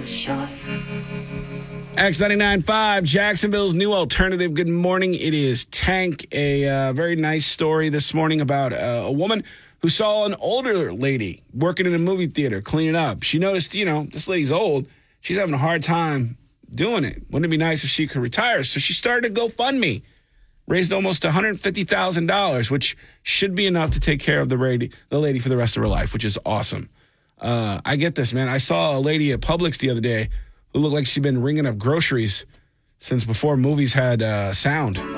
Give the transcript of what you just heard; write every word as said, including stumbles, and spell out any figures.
Short. X ninety-nine point five, Jacksonville's new alternative. Good morning. It is Tank. A uh, very nice story this morning about uh, a woman who saw an older lady working in a movie theater, cleaning up. She noticed, you know, this lady's old. She's having a hard time doing it. Wouldn't it be nice if she could retire? So she started a GoFundMe. Raised almost one hundred fifty thousand dollars, which should be enough to take care of the lady, the lady for the rest of her life, which is awesome. Uh, I get this, man. I saw a lady at Publix the other day who looked like she'd been ringing up groceries since before movies had uh, sound.